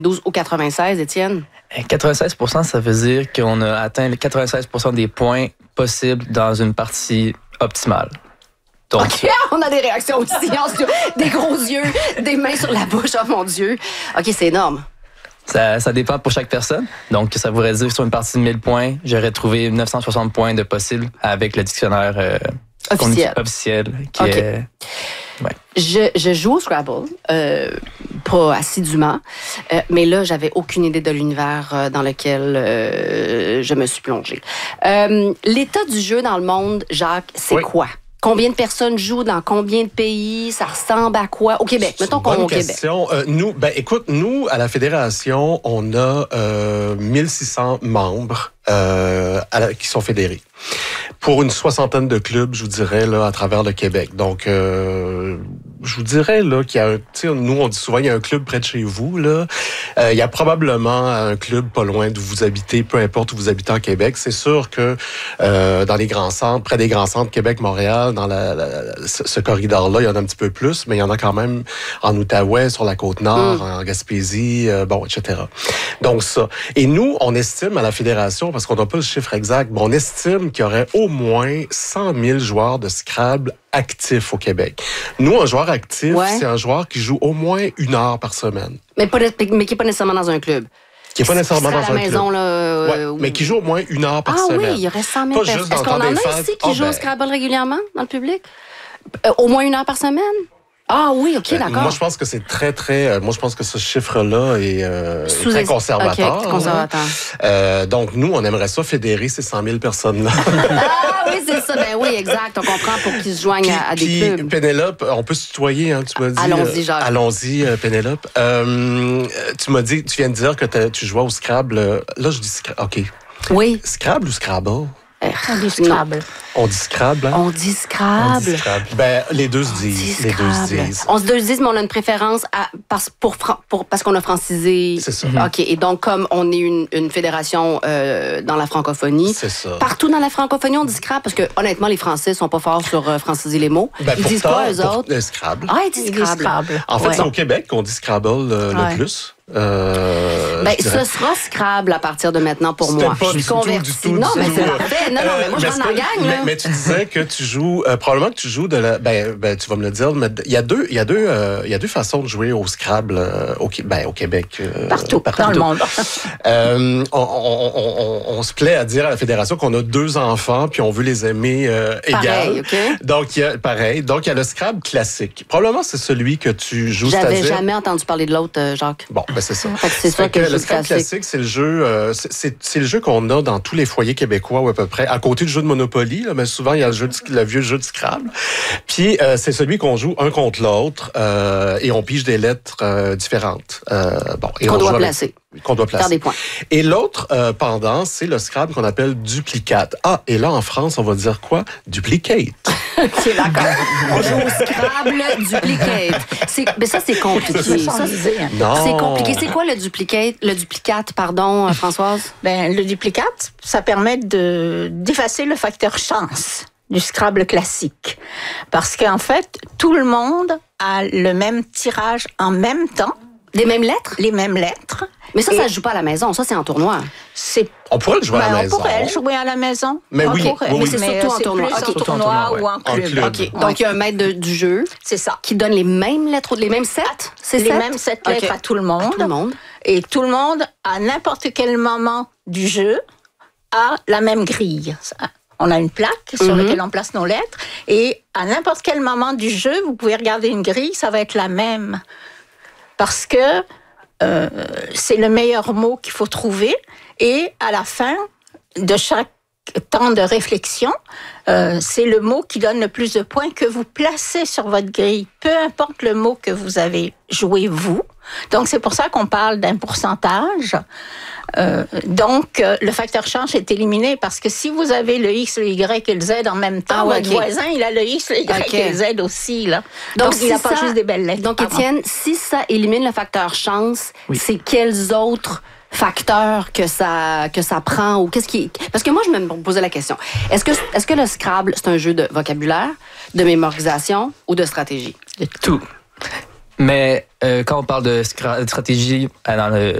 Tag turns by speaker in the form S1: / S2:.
S1: 12 ou 96, Étienne?
S2: 96 %, ça veut dire qu'on a atteint les 96 % des points possibles dans une partie optimale. Donc,
S1: OK, on a des réactions aussi. Des gros yeux, des mains sur la bouche. Oh mon Dieu. OK, c'est énorme.
S2: ça dépend pour chaque personne. Donc, ça voudrait dire sur une partie de 1000 points, j'aurais trouvé 960 points de possible avec le dictionnaire officiel qui est... Ouais.
S1: Je joue au Scrabble, pas assidûment, mais là, j'avais aucune idée de l'univers dans lequel je me suis plongée. L'état du jeu dans le monde, Jacques, c'est quoi? Combien de personnes jouent dans combien de pays? Ça ressemble à quoi? Au Québec, mettons qu'on est au Québec.
S3: Nous, à la Fédération, on a 1600 membres qui sont fédérés. Pour une 60aine de clubs, je vous dirais, là, à travers le Québec. Donc, je vous dirais là qu'il y a nous, on dit souvent il y a un club près de chez vous. Là. Il y a probablement un club pas loin d'où vous habitez, peu importe où vous habitez en Québec. C'est sûr que dans les grands centres, près des grands centres, Québec, Montréal, dans ce corridor-là, il y en a un petit peu plus, mais il y en a quand même en Outaouais, sur la Côte-Nord, en Gaspésie, etc. Donc ça. Et nous, on estime à la Fédération, parce qu'on n'a pas le chiffre exact, mais on estime qu'il y aurait au moins 100 000 joueurs de Scrabble actifs au Québec. Nous, un joueur actif, c'est un joueur qui joue au moins 1 heure par semaine.
S1: Mais qui n'est pas nécessairement dans un club.
S3: Qui n'est pas nécessairement dans un
S1: maison,
S3: club.
S1: Là,
S3: mais qui joue au moins 1 heure par semaine.
S1: Ah oui, il y aurait 100 000 personnes. Est-ce qu'on en a ici qui jouent au Scrabble régulièrement dans le public? Au moins 1 heure par semaine? Ah oui, OK, d'accord.
S3: Moi, je pense que c'est très, très... moi, je pense que ce chiffre-là est très conservateur.
S1: Okay, conservateur.
S3: Donc, nous, on aimerait ça fédérer ces 100 000 personnes-là.
S1: Ah oui, c'est ça. Ben oui, exact. On comprend pour qu'ils se joignent à des clubs.
S3: Puis, Pénélope, on peut se tutoyer, hein, tu m'as dit.
S1: Allons-y, Jacques.
S3: Allons-y, Pénélope. Tu viens de dire que tu jouais au Scrabble. Là, je dis Scrabble. OK.
S1: Oui.
S3: Scrabble ou Scrabble?
S1: On dit Scrabble.
S3: On dit Scrabble, hein?
S1: On dit Scrabble.
S3: On dit Scrabble. Ben, les deux se disent. Les deux se disent.
S1: On se disent, mais on a une préférence parce qu'on a francisé.
S3: C'est ça.
S1: OK. Et donc, comme on est une fédération dans la francophonie,
S3: c'est ça.
S1: Partout dans la francophonie, on dit Scrabble parce que, honnêtement, les Français sont pas forts sur franciser les mots.
S3: Ben,
S1: ils disent quoi, eux autres?
S3: Le Scrabble.
S1: Ah, ils disent Scrabble.
S3: En fait, c'est au Québec qu'on dit Scrabble le plus.
S1: Ce sera Scrabble à partir de maintenant pour moi. Je suis convertie. Non, mais c'est parfait. Non, mais moi, je rentre en gang.
S3: Mais tu disais que tu joues, probablement que tu joues tu vas me le dire, mais il y a deux façons de jouer au Scrabble au Québec.
S4: Partout dans le monde.
S3: On se plaît à dire à la Fédération qu'on a 2 enfants puis on veut les aimer égal.
S1: Okay.
S3: Donc, il y a le Scrabble classique. Probablement, c'est celui que tu joues.
S1: J'avais jamais entendu parler de l'autre, Jacques.
S3: Bon, c'est ça.
S1: C'est ça que
S3: le Scrabble classique, c'est le jeu, c'est le jeu qu'on a dans tous les foyers québécois ou à peu près. À côté du jeu de Monopoly, là, mais souvent il y a le vieux jeu de Scrabble. Puis c'est celui qu'on joue un contre l'autre et on pige des lettres différentes.
S1: Qu'on doit placer.
S3: Faire des points. Et l'autre pendant, c'est le Scrabble qu'on appelle duplicate. Ah, et là en France, on va dire quoi? Duplicate.
S1: OK, d'accord. On joue au Scrabble duplicate. Mais ça, c'est compliqué. C'est compliqué. C'est quoi le duplicate, pardon, Françoise?
S4: Le duplicate, ça permet d'effacer le facteur chance du Scrabble classique. Parce qu'en fait, tout le monde a le même tirage en même temps.
S1: Les mêmes lettres?
S4: Les mêmes lettres.
S1: Mais ça se joue pas à la maison. Ça, c'est en tournoi.
S3: On pourrait le jouer à la maison.
S4: On pourrait le jouer à la maison.
S3: Mais oui.
S1: Mais c'est surtout en tournoi.
S4: En tournoi ou en club.
S1: Okay. Donc, il y a un maître du jeu.
S4: C'est ça.
S1: Qui donne les mêmes lettres, les mêmes 7?
S4: Les mêmes 7 lettres à tout le monde. Et tout le monde, à n'importe quel moment du jeu, a la même grille. On a une plaque sur laquelle on place nos lettres. Et à n'importe quel moment du jeu, vous pouvez regarder une grille, ça va être la même. Parce que c'est le meilleur mot qu'il faut trouver. Et à la fin de chaque temps de réflexion, c'est le mot qui donne le plus de points que vous placez sur votre grille, peu importe le mot que vous avez joué, vous. Donc, c'est pour ça qu'on parle d'un pourcentage. Donc, le facteur chance est éliminé parce que si vous avez le X, le Y et le Z en même temps, votre voisin, il a le X, le Y et le Z aussi. Là. Donc il n'a pas juste des belles lettres.
S1: Donc, Étienne, si ça élimine le facteur chance, c'est quels autres facteurs que ça prend ou qu'est-ce qui... Parce que moi, je me posais la question. Est-ce que le Scrabble, c'est un jeu de vocabulaire, de mémorisation ou de stratégie?
S2: De tout. Mais quand on parle de stratégie dans